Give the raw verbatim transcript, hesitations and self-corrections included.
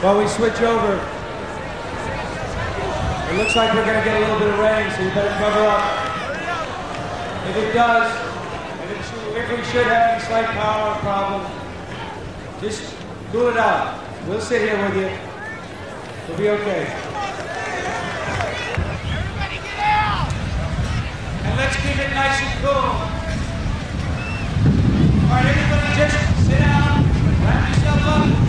while we switch over. It looks like we're going to get a little bit of rain, so you better cover up. If it does, if, it should, if we should have any slight power problem, just cool it out. We'll sit here with you. We'll be okay. Everybody get out! And let's keep it nice and cool. All right, everybody just sit down, wrap yourself up.